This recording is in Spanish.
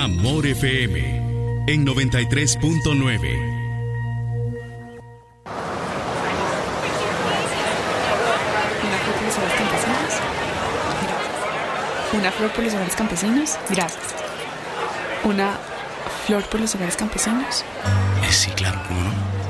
Amor FM en 93.9. Una flor por los hogares campesinos. Gracias. Una flor por los hogares campesinos. Sí, claro, ¿cómo no?